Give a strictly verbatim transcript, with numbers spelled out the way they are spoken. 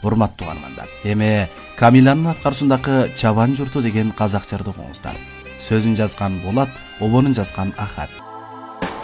урматтуу каармандар. Эми Камиланын аткарысындагы Чабан журту деген казак жырды угуңуздар. Сөзүн жазган Болот, обонун жазган Ахат.